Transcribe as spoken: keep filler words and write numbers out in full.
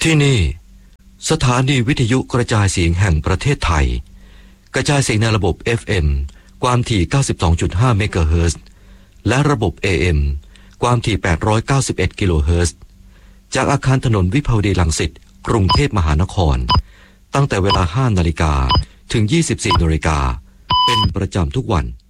ที่นี่สถานีวิทยุกระจายเสียงแห่งประเทศไทยกระจายเสียงในระบบ เอฟ เอ็ม ความถี่ เก้าสิบสองจุดห้า เมกะเฮิรตซ์และระบบ เอ เอ็ม ความถี่ แปดร้อยเก้าสิบเอ็ด กิโลเฮิรตซ์จากอาคารถนนวิภาวดีรังสิตกรุงเทพมหานครตั้งแต่เวลา ห้านาฬิกาถึง ยี่สิบสี่นาฬิกาเป็นประจำทุกวัน